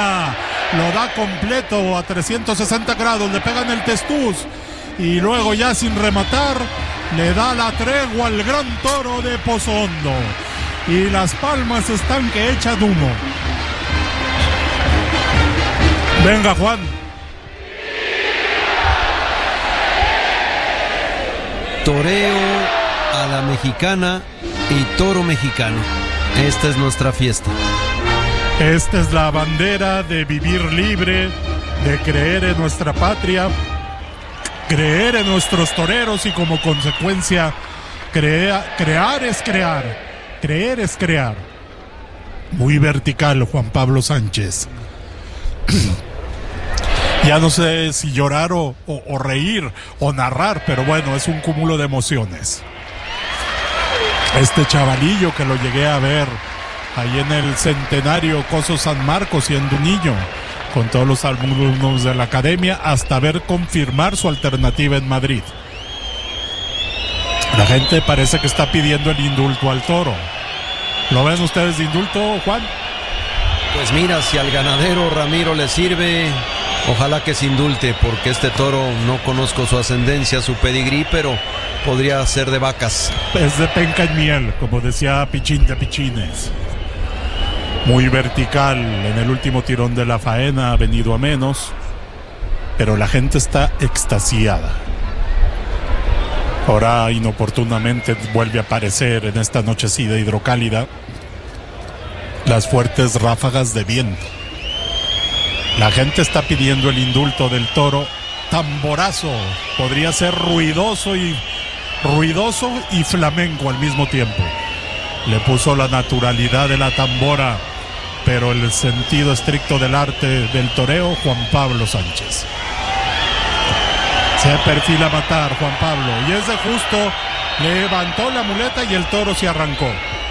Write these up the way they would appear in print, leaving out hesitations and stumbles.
frena, lo da completo a 360 grados, le pegan el testuz y luego ya sin rematar le da la tregua al gran toro de Pozo Hondo y las palmas están que echan humo. Venga, Juan. Toreo a la mexicana y toro mexicano. Esta es nuestra fiesta. Esta es la bandera de vivir libre, de creer en nuestra patria, creer en nuestros toreros y como consecuencia crear es crear, creer es crear. Muy vertical, Juan Pablo Sánchez. Ya no sé si llorar o reír o narrar, pero bueno, es un cúmulo de emociones. Este chavalillo que lo llegué a ver ahí en el Centenario Coso San Marcos siendo un niño, con todos los alumnos de la academia, hasta ver confirmar su alternativa en Madrid. La gente parece que está pidiendo el indulto al toro. ¿Lo ven ustedes de indulto, Juan? Pues mira, si al ganadero Ramiro le sirve, ojalá que se indulte, porque este toro no conozco su ascendencia, su pedigrí, pero podría ser de vacas. Es de penca en miel, como decía Pichín de Pichines. Muy vertical, en el último tirón de la faena ha venido a menos, pero la gente está extasiada. Ahora inoportunamente vuelve a aparecer en esta nochecida hidrocálida las fuertes ráfagas de viento. La gente está pidiendo el indulto del toro. Tamborazo, podría ser ruidoso y flamenco al mismo tiempo. Le puso la naturalidad de la tambora, pero el sentido estricto del arte del toreo, Juan Pablo Sánchez. Se perfila a matar Juan Pablo y es de justo, levantó la muleta y el toro se arrancó.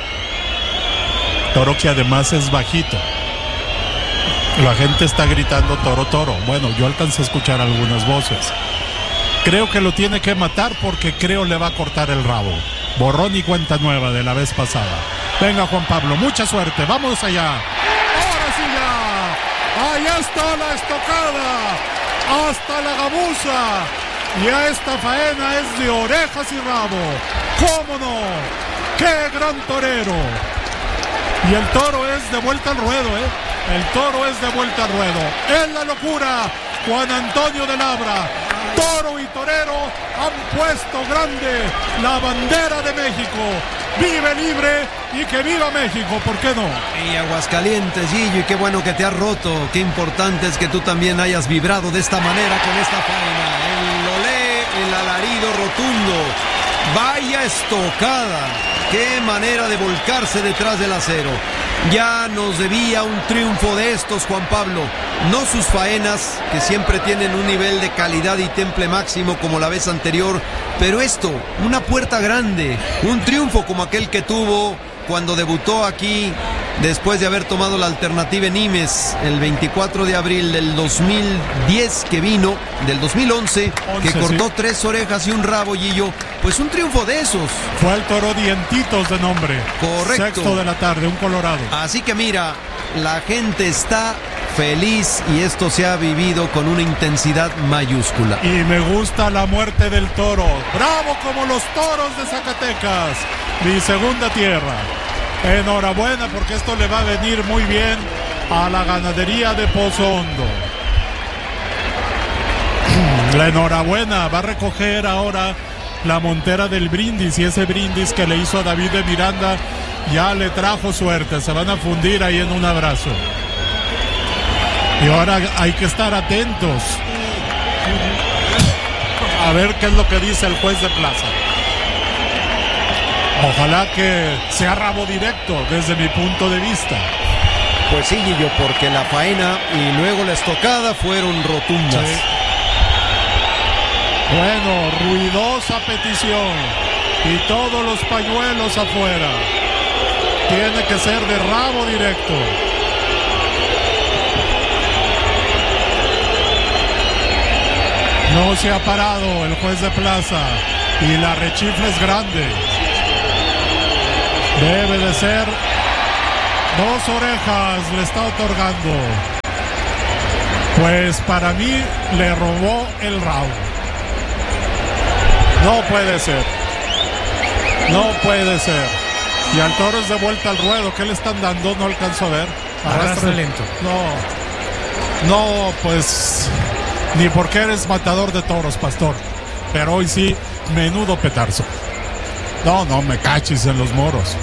Toro que además es bajito. La gente está gritando toro, toro. Bueno, yo alcancé a escuchar algunas voces. Creo que lo tiene que matar porque creo le va a cortar el rabo. Borrón y cuenta nueva de la vez pasada. Venga, Juan Pablo, mucha suerte, vamos allá. Ahora sí ya. Allá está la estocada, hasta la gamuza. Ya esta faena es de orejas y rabo. ¿Cómo no? ¡Qué gran torero! Y el toro es de vuelta al ruedo, El toro es de vuelta al ruedo. Es la locura. Juan Antonio de Labra, toro y torero han puesto grande la bandera de México. Vive libre y que viva México, ¿por qué no? Y Aguascalientes, Gillo, y qué bueno que te has roto. Qué importante es que tú también hayas vibrado de esta manera con esta faena. El olé, el alarido rotundo. Vaya estocada. Qué manera de volcarse detrás del acero. Ya nos debía un triunfo de estos, Juan Pablo. No sus faenas, que siempre tienen un nivel de calidad y temple máximo como la vez anterior, pero esto, una puerta grande, un triunfo como aquel que tuvo cuando debutó aquí después de haber tomado la alternativa en Nimes el 24 de abril del 2010 que vino, del 2011, que cortó 3 orejas y un rabo, Gillo. Pues un triunfo de esos. Fue el toro Dientitos de nombre. Correcto. Sexto de la tarde, un colorado. Así que mira, la gente está feliz y esto se ha vivido con una intensidad mayúscula. Y me gusta la muerte del toro. Bravo como los toros de Zacatecas, mi segunda tierra. Enhorabuena porque esto le va a venir muy bien a la ganadería de Pozo Hondo. La enhorabuena va a recoger ahora la montera del brindis, y ese brindis que le hizo a David de Miranda ya le trajo suerte. Se van a fundir ahí en un abrazo. Y ahora hay que estar atentos a ver qué es lo que dice el juez de plaza. Ojalá que sea rabo directo desde mi punto de vista. Pues sí, Guillo, porque la faena y luego la estocada fueron rotundas. Sí. Bueno, ruidosa petición y todos los pañuelos afuera. Tiene que ser de rabo directo. No se ha parado el juez de plaza y la rechifla es grande. Debe de ser 2 orejas, le está otorgando. Pues para mí le robó el rabo. No puede ser. No puede ser. Y al toro es de vuelta al ruedo. ¿Qué le están dando? No alcanzo a ver. Arrastre lento. No, pues ni porque eres matador de toros, pastor. Pero hoy sí, menudo petarzo. No me cachis en los moros.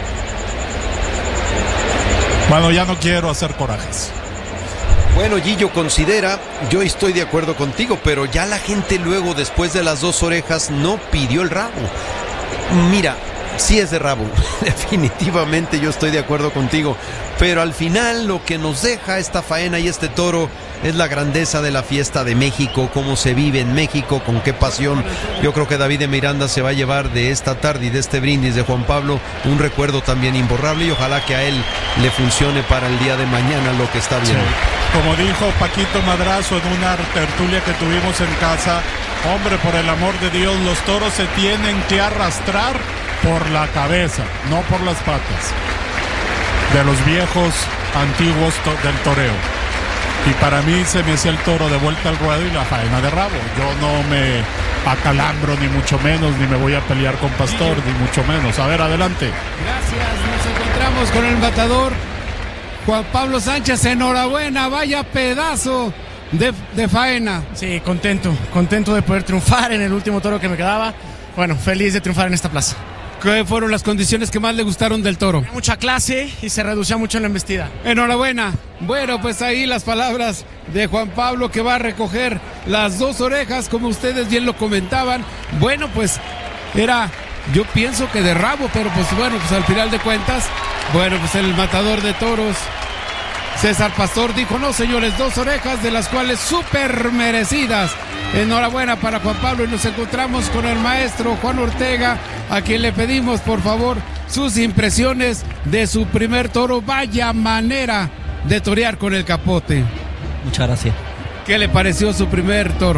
Bueno, ya no quiero hacer corajes. Bueno, Gillo, considera, yo estoy de acuerdo contigo, pero ya la gente luego, después de las 2 orejas, no pidió el rabo. Mira, sí es de rabo, definitivamente yo estoy de acuerdo contigo, pero al final lo que nos deja esta faena y este toro es la grandeza de la fiesta de México, cómo se vive en México, con qué pasión. Yo creo que David de Miranda se va a llevar de esta tarde y de este brindis de Juan Pablo un recuerdo también imborrable, y ojalá que a él le funcione para el día de mañana lo que está viendo. Sí. Como dijo Paquito Madrazo en una tertulia que tuvimos en casa, hombre, por el amor de Dios, los toros se tienen que arrastrar por la cabeza, no por las patas, de los viejos antiguos del toreo. Y para mí se me hacía el toro de vuelta al ruedo y la faena de rabo. Yo no me acalambro ni mucho menos, ni me voy a pelear con pastor, ni mucho menos. A ver, adelante. Gracias, nos encontramos con el matador Juan Pablo Sánchez. Enhorabuena, vaya pedazo de faena. Sí, contento de poder triunfar en el último toro que me quedaba. Bueno, feliz de triunfar en esta plaza. ¿Qué fueron las condiciones que más le gustaron del toro? Mucha clase y se reducía mucho en la embestida. Enhorabuena. Bueno, pues ahí las palabras de Juan Pablo, que va a recoger las 2 orejas, como ustedes bien lo comentaban. Bueno, pues era, yo pienso que de rabo, pero pues bueno, pues al final de cuentas, bueno, pues el matador de toros, César Pastor, dijo: no, señores, 2 orejas, de las cuales súper merecidas. Enhorabuena para Juan Pablo, y nos encontramos con el maestro Juan Ortega, a quien le pedimos por favor sus impresiones de su primer toro. Vaya manera de torear con el capote. Muchas gracias. ¿Qué le pareció su primer toro?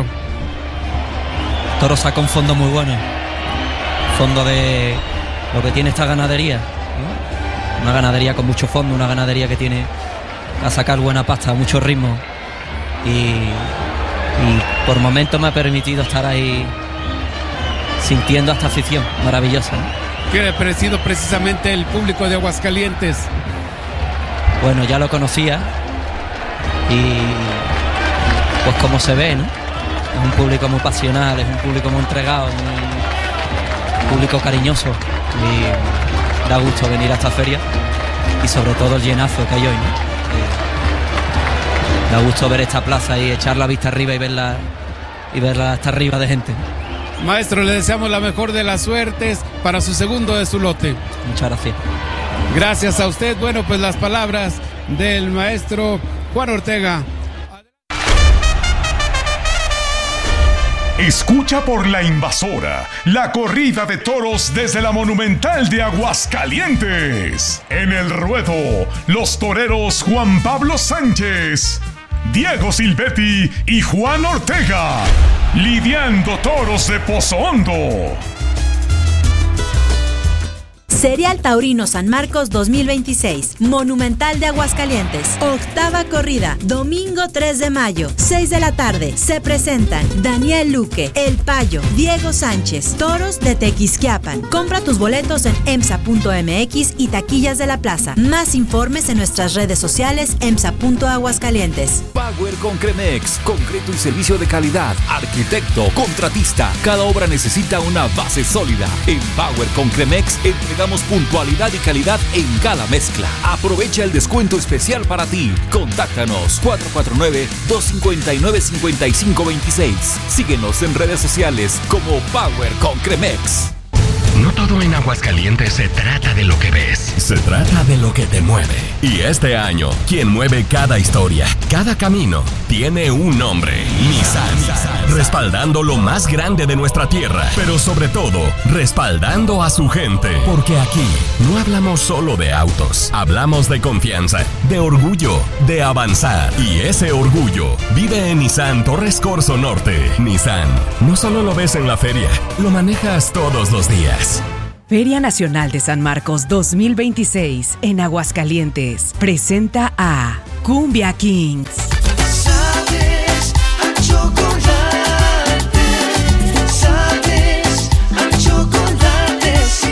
Toro saca un fondo muy bueno, fondo de lo que tiene esta ganadería, ¿no? Una ganadería con mucho fondo, una ganadería que tiene a sacar buena pasta, mucho ritmo, y por momentos me ha permitido estar ahí sintiendo esta afición maravillosa, ¿no? ¿Qué le ha parecido precisamente el público de Aguascalientes? Bueno, ya lo conocía, y pues como se ve, ¿no? Es un público muy pasional, es un público muy entregado, un público cariñoso, y da gusto venir a esta feria, y sobre todo el llenazo que hay hoy, ¿no? Da gusto ver esta plaza y echar la vista arriba y verla hasta arriba de gente. Maestro, le deseamos la mejor de las suertes para su segundo de su lote. Muchas gracias. Gracias a usted. Bueno, pues las palabras del maestro Juan Ortega. Escucha por La Invasora, la corrida de toros desde la Monumental de Aguascalientes. En el ruedo, los toreros Juan Pablo Sánchez, Diego Silvetti y Juan Ortega, lidiando toros de Pozo Hondo. Serial Taurino San Marcos 2026, Monumental de Aguascalientes, 8ª corrida, domingo 3 de mayo, 6 de la tarde. Se presentan Daniel Luque, El Payo, Diego Sánchez, toros de Tequisquiapan. Compra tus boletos en emsa.mx y taquillas de la plaza. Más informes en nuestras redes sociales, emsa.aguascalientes. Power Concremex, concreto y servicio de calidad, arquitecto, contratista. Cada obra necesita una base sólida. En Power Concremex entregamos puntualidad y calidad en cada mezcla. Aprovecha el descuento especial para ti. Contáctanos 449-259-5526. Síguenos en redes sociales como Power Concremex. No todo en Aguascalientes se trata de lo que ves. Se trata de lo que te mueve. Y este año, quien mueve cada historia, cada camino, tiene un nombre: Nissan. Respaldando lo más grande de nuestra tierra, pero sobre todo, respaldando a su gente. Porque aquí no hablamos solo de autos, hablamos de confianza, de orgullo, de avanzar. Y ese orgullo vive en Nissan Torres Corzo Norte. Nissan, no solo lo ves en la feria, lo manejas todos los días. Feria Nacional de San Marcos 2026 en Aguascalientes presenta a Cumbia Kings.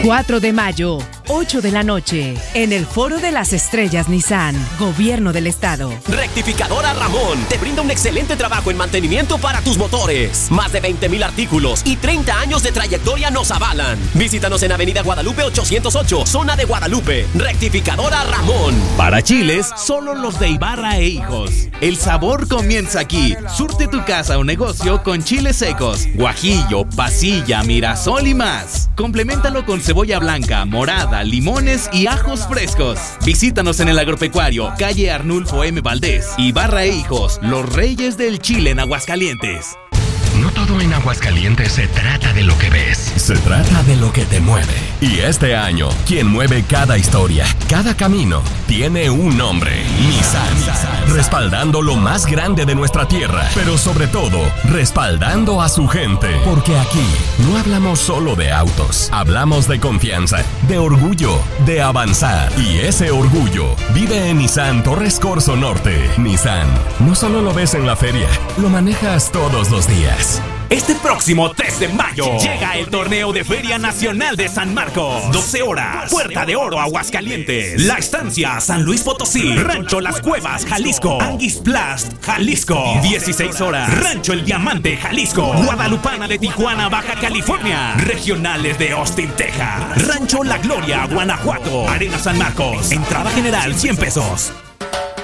4 de mayo, 8 de la noche, en el Foro de las Estrellas Nissan, Gobierno del Estado. Rectificadora Ramón te brinda un excelente trabajo en mantenimiento para tus motores. Más de 20,000 artículos y 30 años de trayectoria nos avalan. Visítanos en Avenida Guadalupe 808, zona de Guadalupe. Rectificadora Ramón. Para chiles, solo los de Ibarra e Hijos. El sabor comienza aquí. Surte tu casa o negocio con chiles secos, guajillo, pasilla, mirasol y más. Compleméntalo con cebolla blanca, morada, limones y ajos frescos. Visítanos en el Agropecuario, calle Arnulfo M. Valdés. Ibarra e Hijos, los reyes del chile en Aguascalientes. No todo en Aguascalientes se trata de lo que ves. Se trata de lo que te mueve. Y este año, quien mueve cada historia, cada camino, tiene un nombre. Nissan. Respaldando lo más grande de nuestra tierra, pero sobre todo, respaldando a su gente. Porque aquí no hablamos solo de autos, hablamos de confianza, de orgullo, de avanzar. Y ese orgullo vive en Nissan Torres Corzo Norte. Nissan, no solo lo ves en la feria, lo manejas todos los días. Este próximo 3 de mayo llega el torneo de Feria Nacional de San Marcos. 12 horas, Puerta de Oro, Aguascalientes. La Estancia, San Luis Potosí. Rancho Las Cuevas, Jalisco. Anguis Plast, Jalisco. 16 horas, Rancho El Diamante, Jalisco. Guadalupana de Tijuana, Baja California. Regionales de Austin, Texas. Rancho La Gloria, Guanajuato. Arena San Marcos. Entrada general 100 pesos.